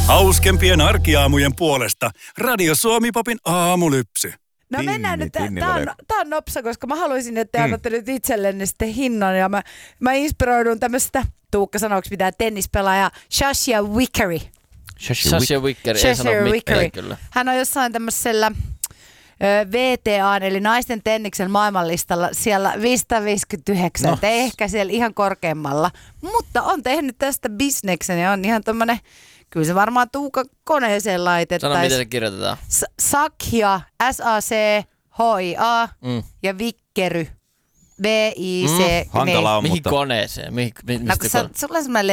Hauskempien arkiaamujen puolesta Radio Suomi-popin aamulypsy. No mennään nyt, tää on nopsa, koska mä haluaisin, että te annatte nyt itsellenne sitten hinnan. Ja mä inspiroidun tämmöistä, Tuukka sanoksi mitään tennispelaaja, Shashia Vickery. Shashia Vickery, ei sano mitään kyllä. Hän on jossain tämmöisellä VTA, eli naisten tenniksen maailmanlistalla siellä 559, ei ehkä siellä ihan korkeammalla. Mutta on tehnyt tästä bisneksen ja on ihan tommonen, kyllä se varmaan Tuukka koneeseen laitettaisiin. Sano, miten se kirjoitetaan. Sakhia, S-A-C-H-I-A ja Vickery, V-I-C. Hankala on, Mihin mutta... koneeseen? Sulla on semmoinen